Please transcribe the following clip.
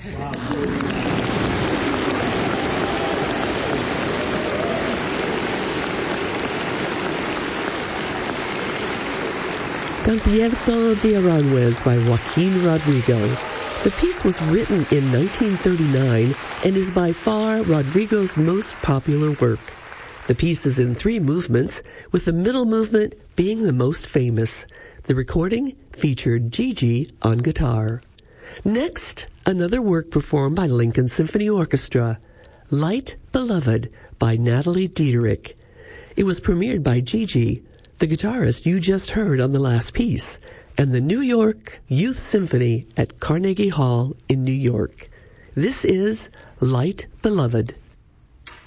Concierto de Aranjuez by Joaquin Rodrigo. The piece was written in 1939 and is by far Rodrigo's most popular work. The piece is in 3 movements, with the middle movement being the most famous. The recording featured Gigi on guitar. Next, another work performed by Lincoln Symphony Orchestra, Light Beloved by Natalie Dieterich. It was premiered by Gigi, the guitarist you just heard on the last piece, and the New York Youth Symphony at Carnegie Hall in New York. This is Light Beloved.